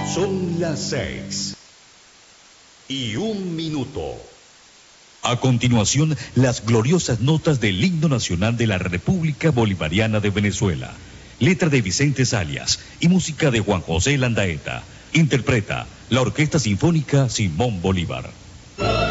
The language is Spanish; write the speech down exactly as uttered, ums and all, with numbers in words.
Son las seis y un minuto. A continuación, las gloriosas notas del himno nacional de la República Bolivariana de Venezuela. Letra de Vicente Salias y música de Juan José Landaeta. Interpreta la Orquesta Sinfónica Simón Bolívar.